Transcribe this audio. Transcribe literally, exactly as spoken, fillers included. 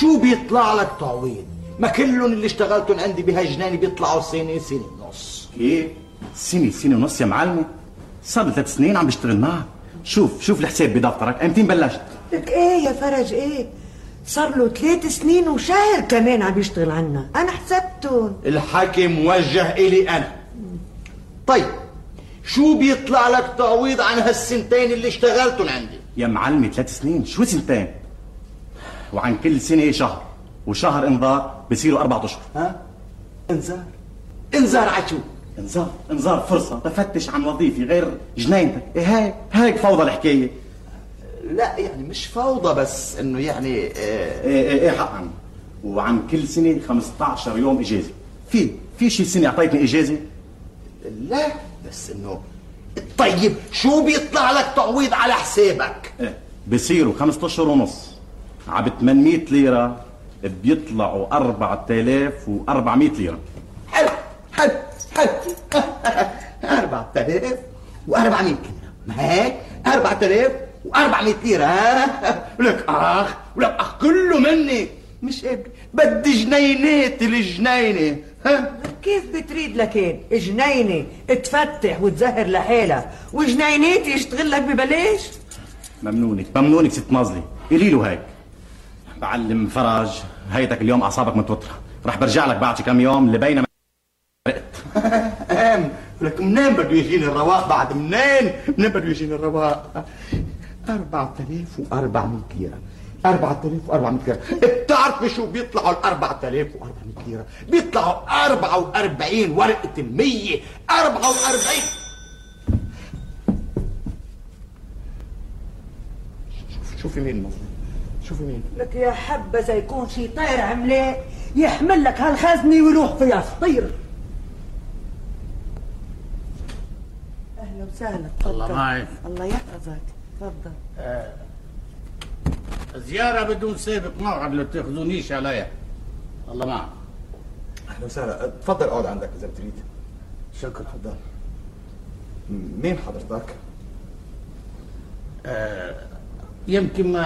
شو بيطلع لك تعويض؟ ما كلهم اللي اشتغلتهم عندي بهالجناني بيطلعوا سنة سنة ونص. كيف؟ سنة سنة ونص يا معلمة؟ صار لي ثلاث سنين عم بشتغل معك. شوف شوف الحساب بدفترك، امتين بلشت؟ لك ايه يا فرج ايه؟ صار له ثلاث سنين وشهر كمان عم يشتغل عنا، انا حسبتهم. الحكي موجه الي انا. طيب شو بيطلع لك تعويض عن هالسنتين اللي اشتغلتهم عندي؟ يا معلمي ثلاث سنين، شو سنتين؟ وعن كل سنة شهر، وشهر انذار بصيروا أربعة أشهر. ها؟ انذار؟ انذار على شو؟ انذار انذار فرصة تفتش عن وظيفة غير جنينتك. إيه هيك هيك فوضى الحكاية. لا يعني مش فوضى، بس انه يعني اه ايه ايه ايه حقا. وعن كل سنة خمسة عشر يوم اجازة. في في شي سنة اعطيتني اجازة؟ لا بس انه طيب شو بيطلع لك تعويض على حسابك؟ ايه بصيروا خمسة اشهر ونص ع ثمانمية ليرة، بيطلعوا أربعة آلاف وأربعمية ليرة. حلو حلو حلو أربعة آلاف وأربعمية ليرة، ما هيك؟ أربعة آلاف وأربعمية ليرة. ها ولك اخ ولك اخ كله مني، مش ابني، بدي جنينات الجنينة. ها كيف بتريد لكين جنينة تفتح وتزهر لحالها وجنينات يشتغل لك ببلاش؟ ممنونك ممنونك ست ناظلي، قولي له هيك. بعلم فرج هيتك اليوم اعصابك متوترة، رح برجع لك بعد كم يوم لبين ما رقت. لك منين بده يجيني الرواق بعد؟ منين منين بده يجيني الرواق؟ أربعة آلاف وأربعمية ليرة، أربعة آلاف وأربعمية ليرة. بتعرفي شو بيطلعوا ال أربعة آلاف وأربعمية ليرة؟ بيطلعوا أربعة وأربعين ورقة المية، أربعة وأربعين. شوف شوفي مين مظلوم، شوفي مين. لك يا حبذا يكون شي طير عملاق يحمل لك هالخزنة ويروح فيها فطير. أهلا وسهلا. الله معك. الله يحفظك. تفضل. آه. زيارة بدون سابق موعد، لا تاخذونيش عليها. الله معك. اهلا وسهلا، تفضل اقعد عندك اذا بتريد. شكرا. تفضل. مين حضرتك؟ آه. يمكن ما